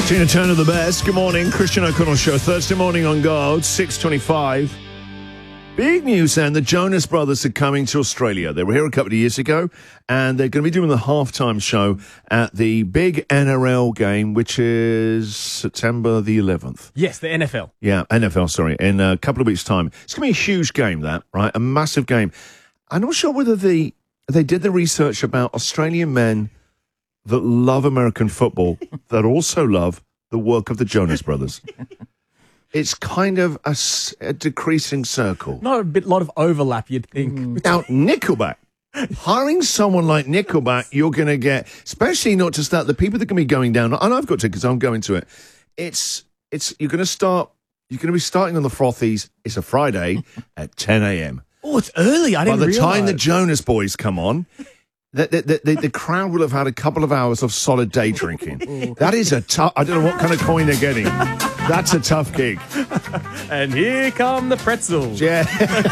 Tina Turner, the best. Good morning. Christian O'Connell Show. Thursday morning on Gold, 6:25. Big news then. The Jonas Brothers are coming to Australia. They were here a couple of years ago, and they're going to be doing the halftime show at the big NRL game, which is September the 11th. Yes, the NFL. Yeah, NFL, sorry. In a couple of weeks' time. It's going to be a huge game, that, right? A massive game. I'm not sure whether they did the research about Australian men that love American football, that also love the work of the Jonas Brothers. It's kind of a decreasing circle. Not a lot of overlap, you'd think. Now, Nickelback. Hiring someone like Nickelback, you're going to get, especially not just that, the people that can be going down, and I've got tickets, I'm going to it. You're going to be starting on the Frothies. It's a Friday at 10 a.m. Oh, it's early. I didn't realize. By the time the Jonas Boys come on, the crowd will have had a couple of hours of solid day drinking. That is a tough, I don't know what kind of coin they're getting. That's a tough gig. And here come the pretzels. Yeah.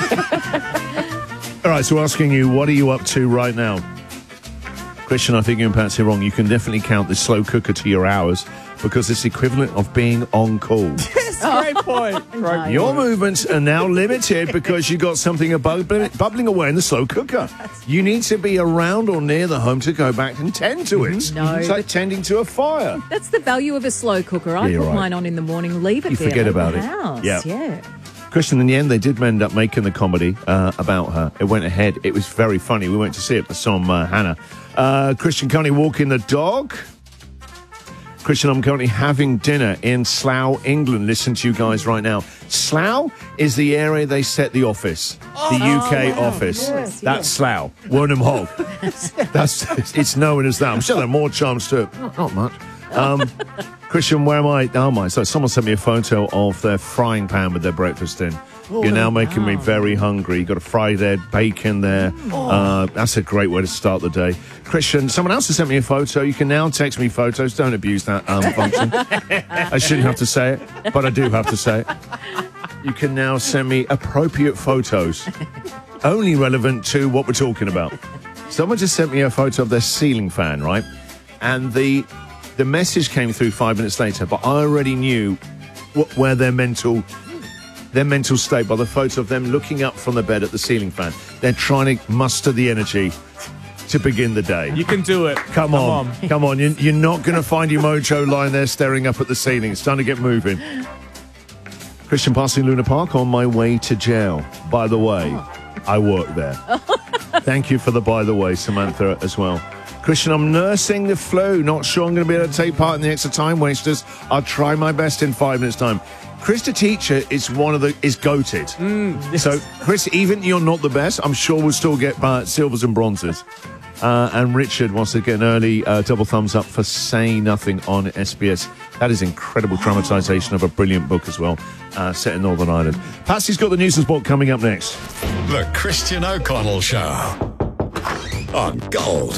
All right, so asking you, what are you up to right now? Christian, I think you're Patsy wrong. You can definitely count the slow cooker to your hours because it's equivalent of being on call. Yes, great point. Your movements are now limited because you got something bubbling away in the slow cooker. You need to be around or near the home to go back and tend to it. No, it's like tending to a fire. That's the value of a slow cooker. I put mine on in the morning, leave it you there. Forget about it. House. Yeah. Christian, in the end, they did end up making the comedy about her. It went ahead. It was very funny. We went to see it for some Hannah. Christian, currently walking the dog. Christian, I'm currently having dinner in Slough, England. Listen to you guys right now. Slough is the area they set the office, the UK office. Yes, That's Slough. Wernham Hog. It's known as that. I'm sure there are more charms to it. Not much. Christian, where am I? Oh, my. So someone sent me a photo of their frying pan with their breakfast in. You're now making me very hungry. You've got to fry their bacon there. That's a great way to start the day. Christian, someone else has sent me a photo. You can now text me photos. Don't abuse that function. I shouldn't have to say it, but I do have to say it. You can now send me appropriate photos, only relevant to what we're talking about. Someone just sent me a photo of their ceiling fan, right? And the message came through 5 minutes later, but I already knew where their mental state by the photo of them looking up from the bed at the ceiling fan. They're trying to muster the energy to begin the day. You can do it. Come on. You're not going to find your mojo lying there staring up at the ceiling. It's time to get moving. Christian, passing Luna Park on my way to jail. By the way, I work there. Thank you for the by the way, Samantha, as well. Christian, I'm nursing the flu. Not sure I'm going to be able to take part in the extra time wasters. I'll try my best in 5 minutes' time. Chris, the teacher, is goated. Yes. So, Chris, even you're not the best, I'm sure we'll still get silvers and bronzes. And Richard wants to get an early double thumbs up for Say Nothing on SBS. That is incredible dramatisation of a brilliant book as well, set in Northern Ireland. Patsy's got the news and sport coming up next. The Christian O'Connell Show on Gold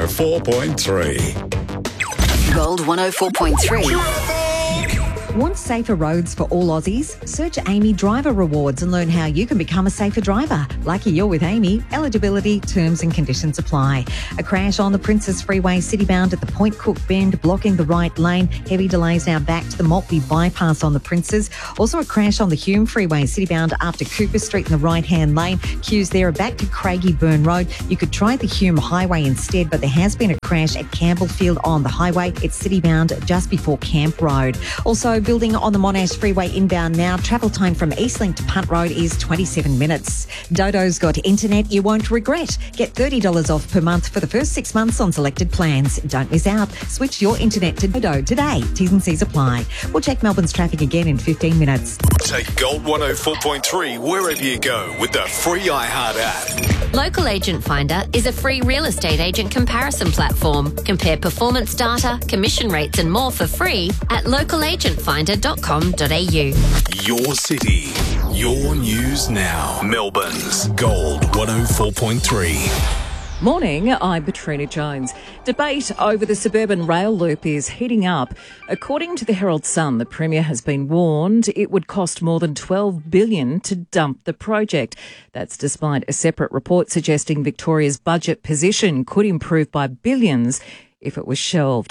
104.3. Gold 104.3. Want safer roads for all Aussies? Search Amy Driver Rewards and learn how you can become a safer driver. Lucky you're with Amy. Eligibility, terms and conditions apply. A crash on the Princes Freeway citybound at the Point Cook Bend, blocking the right lane. Heavy delays now back to the Maltby bypass on the Princes. Also a crash on the Hume Freeway citybound after Cooper Street in the right-hand lane. Queues there are back to Craigieburn Road. You could try the Hume Highway instead, but there has been a crash at Campbellfield on the highway. It's citybound just before Camp Road. Also, building on the Monash Freeway inbound now. Travel time from Eastlink to Punt Road is 27 minutes. Dodo's got internet you won't regret. Get $30 off per month for the first 6 months on selected plans. Don't miss out. Switch your internet to Dodo today. T's and C's apply. We'll check Melbourne's traffic again in 15 minutes. Take Gold 104.3 wherever you go with the free iHeart app. Local Agent Finder is a free real estate agent comparison platform. Compare performance data, commission rates and more for free at localagentfinder.com.au. Your city, your news now. Melbourne's Gold 104.3. Morning, I'm Petrina Jones. Debate over the suburban rail loop is heating up. According to the Herald Sun, the Premier has been warned it would cost more than $12 billion to dump the project. That's despite a separate report suggesting Victoria's budget position could improve by billions if it was shelved.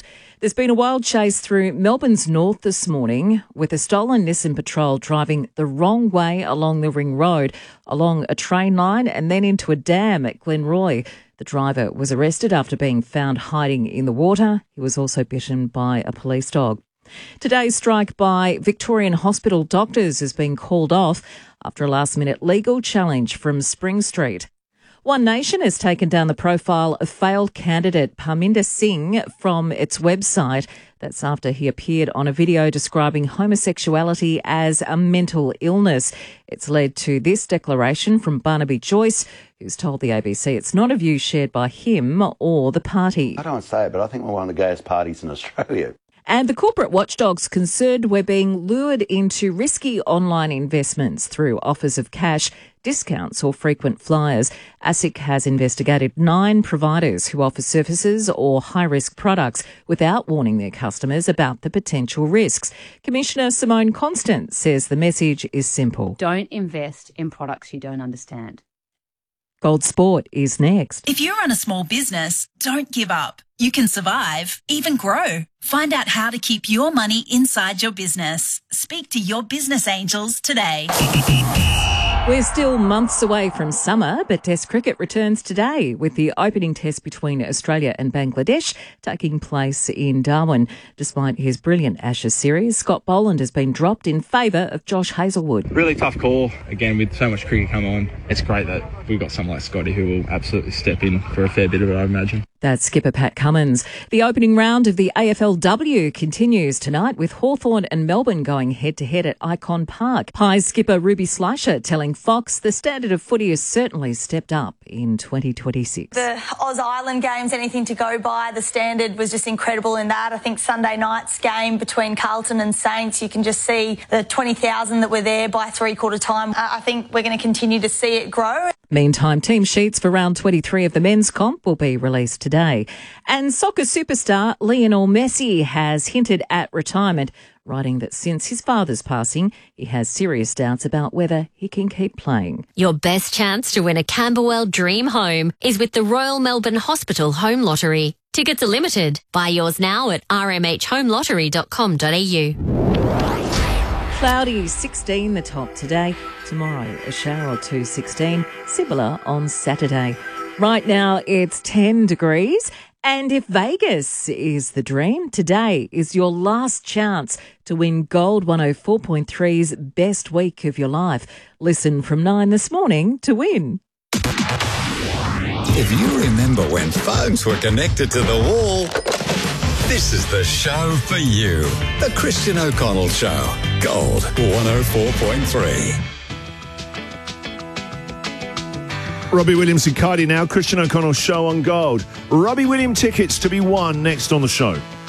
There's been a wild chase through Melbourne's north this morning with a stolen Nissan Patrol driving the wrong way along the Ring Road, along a train line and then into a dam at Glenroy. The driver was arrested after being found hiding in the water. He was also bitten by a police dog. Today's strike by Victorian hospital doctors has been called off after a last-minute legal challenge from Spring Street. One Nation has taken down the profile of failed candidate Parminder Singh from its website. That's after he appeared on a video describing homosexuality as a mental illness. It's led to this declaration from Barnaby Joyce, who's told the ABC it's not a view shared by him or the party. I don't say it, but I think we're one of the gayest parties in Australia. And the corporate watchdog's concerned we're being lured into risky online investments through offers of cash, discounts or frequent flyers. ASIC has investigated 9 providers who offer services or high-risk products without warning their customers about the potential risks. Commissioner Simone Constant says the message is simple. Don't invest in products you don't understand. Gold Sport is next. If you run a small business, don't give up. You can survive, even grow. Find out how to keep your money inside your business. Speak to your business angels today. We're still months away from summer, but Test cricket returns today with the opening test between Australia and Bangladesh taking place in Darwin. Despite his brilliant Ashes series, Scott Boland has been dropped in favour of Josh Hazlewood. Really tough call. Again, with so much cricket come on, it's great that we've got someone like Scotty who will absolutely step in for a fair bit of it, I imagine. That's skipper Pat Cummins. The opening round of the AFLW continues tonight with Hawthorn and Melbourne going head-to-head at Icon Park. Pies skipper Ruby Slasher telling Fox the standard of footy has certainly stepped up in 2026. The Oz-Island game's anything to go by. The standard was just incredible in that. I think Sunday night's game between Carlton and Saints, you can just see the 20,000 that were there by three-quarter time. I think we're going to continue to see it grow. Meantime, team sheets for round 23 of the men's comp will be released today. And soccer superstar Lionel Messi has hinted at retirement, writing that since his father's passing, he has serious doubts about whether he can keep playing. Your best chance to win a Camberwell Dream Home is with the Royal Melbourne Hospital Home Lottery. Tickets are limited. Buy yours now at rmhhomelottery.com.au. Cloudy, 16 the top today. Tomorrow, a shower or two, 16. Similar on Saturday. Right now, it's 10 degrees. And if Vegas is the dream, today is your last chance to win Gold 104.3's Best Week of Your Life. Listen from 9 this morning to win. If you remember when phones were connected to the wall, this is the show for you. The Christian O'Connell Show. Gold 104.3. Robbie Williams and Cardi now. Christian O'Connell Show on Gold. Robbie Williams tickets to be won next on the show.